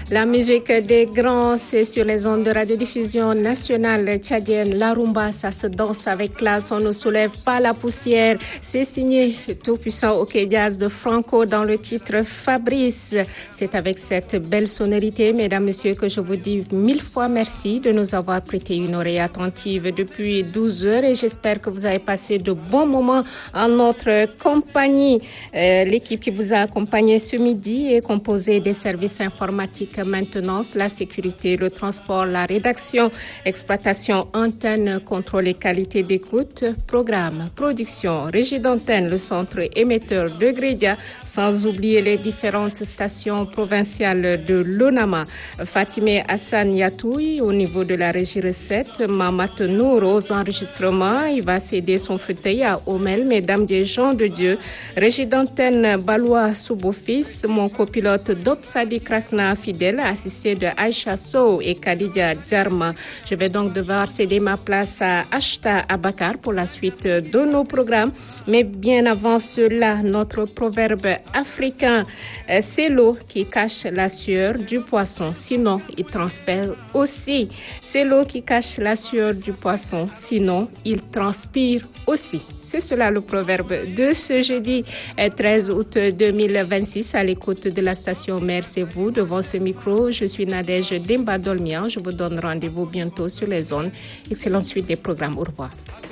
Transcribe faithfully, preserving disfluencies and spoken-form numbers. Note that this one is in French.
La musique des grands, c'est sur les ondes de radiodiffusion nationale tchadienne. La rumba, ça se danse avec classe, on ne soulève pas la poussière. C'est signé Tout-Puissant OK Jazz de Franco dans le titre Fabrice. C'est avec cette belle sonorité, mesdames, messieurs, que je vous dis mille fois merci de nous avoir prêté une oreille attentive depuis douze heures et j'espère que vous avez passé de bons moments en notre compagnie. Euh, l'équipe qui vous a accompagné ce midi est composée des services informatiques, maintenance, la sécurité, le transport, la rédaction, exploitation, antenne, contrôle et qualité d'écoute, programme, production, régie d'antenne, le centre émetteur de Grédia, sans oublier les différentes stations provinciales de l'ONAMA. Fatimé Hassan Yatouy au niveau de la régie recette, Mamat Nour aux enregistrements, il va céder son fauteuil à Omel, mesdames des gens de Dieu. Régie d'antenne Balois Soubofis, mon copilote Dopsadi Krakna fidèle, assisté de Aïcha Sow et Khadija Djarma. Je vais donc devoir céder ma place à Ashta Abakar pour la suite de nos programmes. Mais bien avant cela, notre proverbe africain, c'est l'eau qui cache la sueur du poisson, sinon il transpire aussi. C'est l'eau qui cache la sueur du poisson, sinon il transpire aussi. C'est cela le proverbe de ce jeudi treize août deux mille vingt-six à l'écoute de la station Mère C'est Vous. Devant ce micro, je suis Nadège Demba Dolmian. Je vous donne rendez-vous bientôt sur les zones. Excellente suite des programmes. Au revoir.